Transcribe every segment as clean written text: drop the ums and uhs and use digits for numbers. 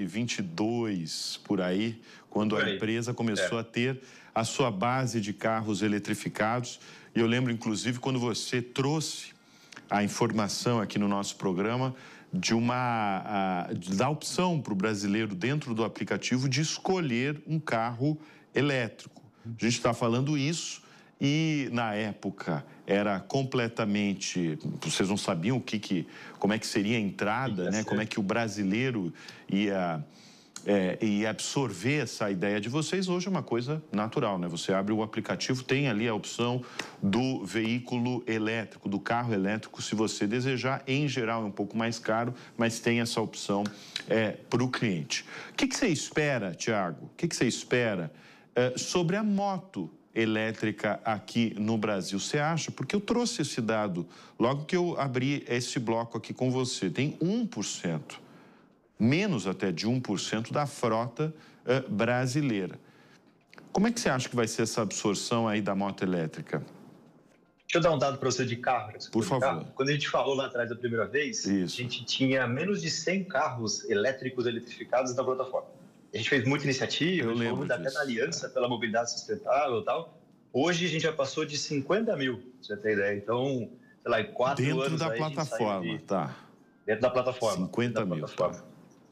2022, por aí, quando a empresa começou a ter a sua base de carros eletrificados. E eu lembro, inclusive, quando você trouxe a informação aqui no nosso programa da opção para o brasileiro, dentro do aplicativo, de escolher um carro elétrico. A gente está falando isso e, na época, era completamente... Vocês não sabiam como é que seria a entrada, né? Como é que o brasileiro ia absorver essa ideia de vocês. Hoje é uma coisa natural, né? Você abre o aplicativo, tem ali a opção do veículo elétrico, do carro elétrico, se você desejar. Em geral é um pouco mais caro, mas tem essa opção para o cliente. O que você espera, Thiago? O que você espera sobre a moto elétrica aqui no Brasil? Você acha? Porque eu trouxe esse dado logo que eu abri esse bloco aqui com você. Tem 1%. Menos até de 1% da frota brasileira. Como é que você acha que vai ser essa absorção aí da moto elétrica? Deixa eu dar um dado para você de carro. Por favor. Carro. Quando a gente falou lá atrás da primeira vez, a gente tinha menos de 100 carros elétricos eletrificados na plataforma. A gente fez muita iniciativa, a gente falou muito até da Aliança pela Mobilidade Sustentável e tal. Hoje a gente já passou de 50 mil, pra você ter ideia. Então, sei lá, em 4 anos... Dentro da plataforma, tá. Dentro da plataforma. 50 mil, tá.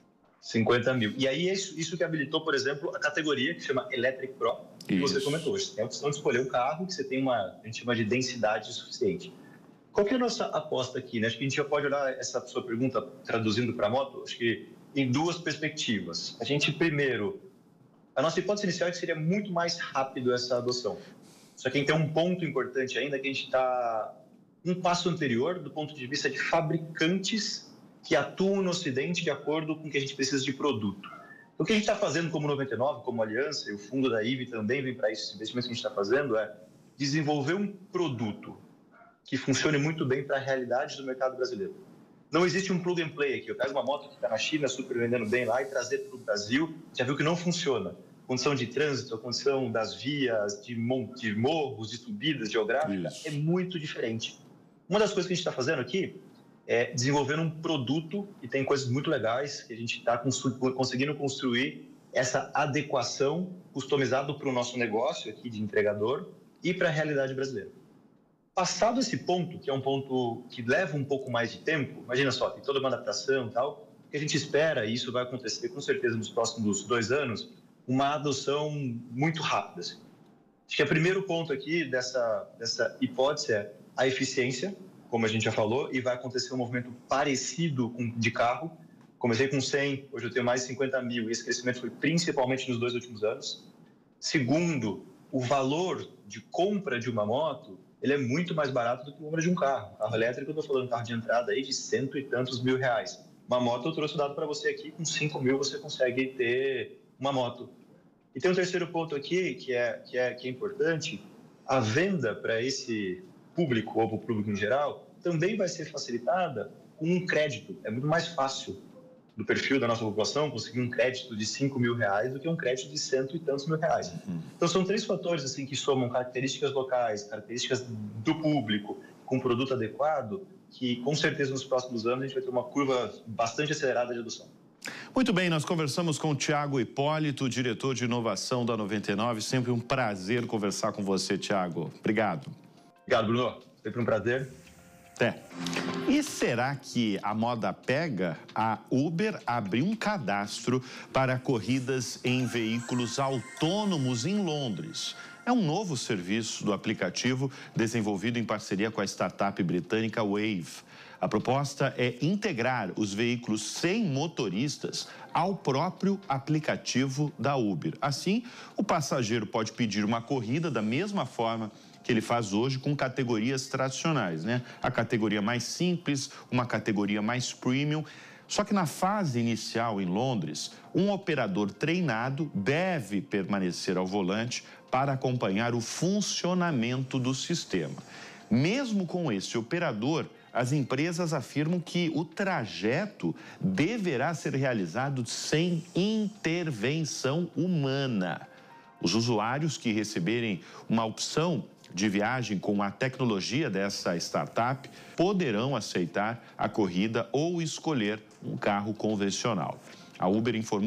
50 mil. E aí, isso que habilitou, por exemplo, a categoria que se chama Electric Pro, que você comentou hoje. Você tem a opção de escolher um carro que você tem a gente chama de densidade suficiente. Qual que é a nossa aposta aqui, né? Acho que a gente já pode olhar essa sua pergunta traduzindo para a moto, acho que em duas perspectivas. A gente, primeiro, a nossa hipótese inicial é que seria muito mais rápido essa adoção. Só que tem um ponto importante ainda, que a gente está um passo anterior do ponto de vista de fabricantes que atuam no Ocidente de acordo com o que a gente precisa de produto. O que a gente está fazendo como 99, como Aliança, e o fundo da IVE também vem para isso, esse investimento que a gente está fazendo é desenvolver um produto que funcione muito bem para a realidade do mercado brasileiro. Não existe um plug and play aqui. Eu pego uma moto que está na China, super vendendo bem lá, e trazer para o Brasil, já viu que não funciona. Condição de trânsito, a condição das vias, de morros, de subidas geográficas, é muito diferente. Uma das coisas que a gente está fazendo aqui é desenvolver um produto, e tem coisas muito legais, que a gente está conseguindo construir essa adequação customizada para o nosso negócio aqui de entregador e para a realidade brasileira. Passado esse ponto, que é um ponto que leva um pouco mais de tempo, imagina só, tem toda uma adaptação e tal, o que a gente espera, e isso vai acontecer com certeza nos próximos 2 anos, uma adoção muito rápida. Assim. Acho que o primeiro ponto aqui dessa hipótese é a eficiência, como a gente já falou, e vai acontecer um movimento parecido de carro. Comecei com 100, hoje eu tenho mais de 50 mil, e esse crescimento foi principalmente nos 2 últimos anos. Segundo, o valor de compra de uma moto, ele é muito mais barato do que a compra de um carro. Carro elétrico, eu estou falando carro de entrada aí de 100 e tantos mil reais. Uma moto, eu trouxe o dado para você aqui, com 5 mil você consegue ter uma moto. E tem um terceiro ponto aqui, que é importante, a venda para esse público, ou para o público em geral, também vai ser facilitada com um crédito. É muito mais fácil do perfil da nossa população conseguir um crédito de 5 mil reais do que um crédito de 100 e tantos mil reais. Então, são 3 fatores assim, que somam características locais, características do público, com produto adequado, que com certeza nos próximos anos a gente vai ter uma curva bastante acelerada de adoção. Muito bem, nós conversamos com o Thiago Hipólito, diretor de inovação da 99. Sempre um prazer conversar com você, Thiago. Obrigado. Obrigado, Bruno. Sempre um prazer. Até. E será que a moda pega? A Uber abriu um cadastro para corridas em veículos autônomos em Londres. É um novo serviço do aplicativo desenvolvido em parceria com a startup britânica Wayve. A proposta é integrar os veículos sem motoristas ao próprio aplicativo da Uber. Assim, o passageiro pode pedir uma corrida da mesma forma que ele faz hoje com categorias tradicionais, né? A categoria mais simples, uma categoria mais premium. Só que na fase inicial em Londres, um operador treinado deve permanecer ao volante para acompanhar o funcionamento do sistema. Mesmo com esse operador, as empresas afirmam que o trajeto deverá ser realizado sem intervenção humana. Os usuários que receberem uma opção de viagem com a tecnologia dessa startup poderão aceitar a corrida ou escolher um carro convencional. A Uber informou